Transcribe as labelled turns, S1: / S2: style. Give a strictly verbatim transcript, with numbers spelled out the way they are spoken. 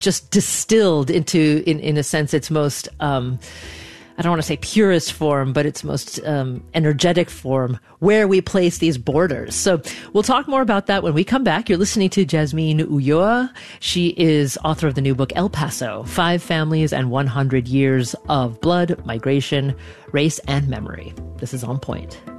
S1: just distilled into, in, in a sense, its most, um, I don't want to say purest form, but its most um, energetic form, where we place these borders. So we'll talk more about that when we come back. You're listening to Jasmine Ulloa. She is author of the new book, El Paso, Five Families and one hundred Years of Blood, Migration, Race, and Memory. This is On Point.